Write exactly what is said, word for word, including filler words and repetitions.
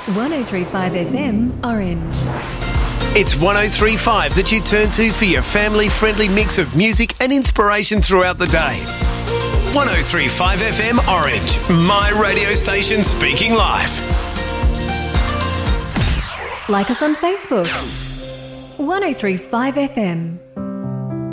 one oh three point five F M Orange. It's one oh three point five that you turn to for your family-friendly mix of music and inspiration throughout the day. one oh three point five F M Orange, my radio station speaking live. Like us on Facebook. one oh three point five F M.